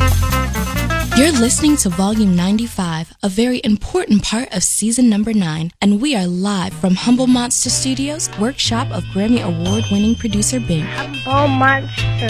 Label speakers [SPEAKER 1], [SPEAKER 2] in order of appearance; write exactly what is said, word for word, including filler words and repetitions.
[SPEAKER 1] You're listening to Volume ninety-five, a very important part of season number nine, and we are live from Humble Monster Studios, workshop of Grammy Award-winning producer Bing.
[SPEAKER 2] Humble Monster.